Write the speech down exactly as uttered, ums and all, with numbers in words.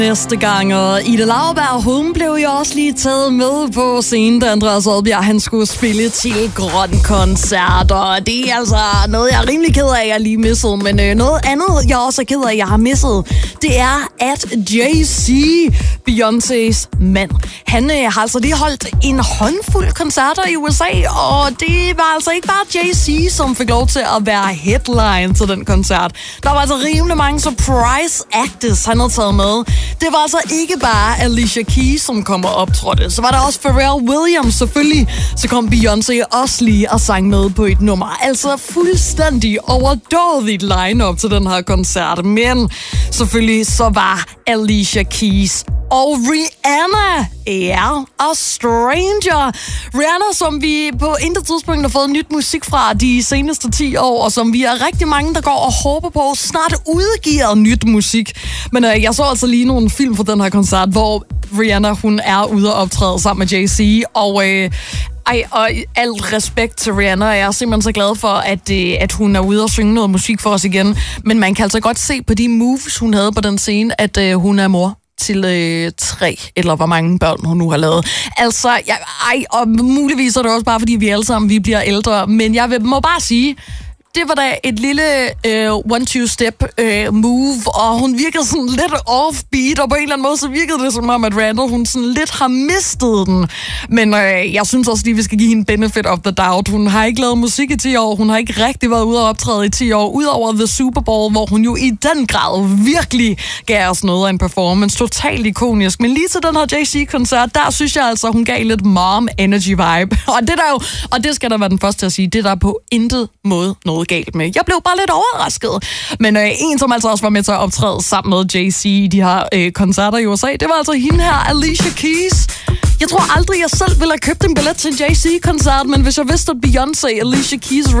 Næste gang, og Ida Lauberg, hun blev jo også lige taget med på scenen, da Andreas Oddbjerg, han skulle spille til Grøn Koncert, og det er altså noget, jeg er rimelig ked af, at jeg lige missede, men øh, noget andet, jeg også er ked af, at jeg har misset, det er, at Jay-Z, Beyoncés mand, han øh, har altså lige holdt en håndfuld koncerter i U S A, og det var altså ikke bare Jay-Z, som fik lov til at være headline til den koncert. Der var altså rimelig mange surprise acts, han havde taget med. Det var altså ikke bare Alicia Keys, som kom og optrådte. Så var der også Pharrell Williams, selvfølgelig. Så kom Beyoncé også lige og sang med på et nummer. Altså fuldstændig overdådigt line-up til den her koncert. Men selvfølgelig så var Alicia Keys og Rihanna, ja, og Stranger. Rihanna, som vi på intet tidspunkt har fået nyt musik fra de seneste ti år, og som vi er rigtig mange, der går og håber på, snart udgiver nyt musik. Men øh, jeg så altså lige nogle film fra den her koncert, hvor Rihanna, hun er ude og optræde sammen med Jay-Z, og... Øh, Ej, og alt respekt til Rihanna, jeg er simpelthen så glad for, at, at hun er ude og synge noget musik for os igen. Men man kan altså godt se på de moves, hun havde på den scene, at øh, hun er mor til øh, tre, eller hvor mange børn hun nu har lavet. Altså, jeg, ej, og muligvis er det også bare, fordi vi alle sammen vi bliver ældre, men jeg vil, må bare sige, det var da et lille øh, one-two-step øh, move, og hun virkede sådan lidt offbeat, og på en eller anden måde så virkede det som om, at Randall, hun sådan lidt har mistet den. Men øh, jeg synes også lige, vi skal give hende benefit of the doubt. Hun har ikke lavet musik i ti år, hun har ikke rigtig været ude og optræde i ti år, udover The Super Bowl, hvor hun jo i den grad virkelig gav os noget af en performance. Totalt ikonisk. Men lige til den her Jay-Z-koncert, der synes jeg altså, hun gav lidt mom energy vibe. Og det der jo, og det skal der være den første til at sige, det der på intet måde noget galt med. Jeg blev bare lidt overrasket. Men øh, en, som altså også var med til at optræde sammen med Jay-Z i de her øh, koncerter i U S A, det var altså hende her, Alicia Keys. Jeg tror aldrig, jeg selv ville have købt en billet til en Jay-Z-koncert, men hvis jeg vidste, at Beyoncé, Alicia Keys,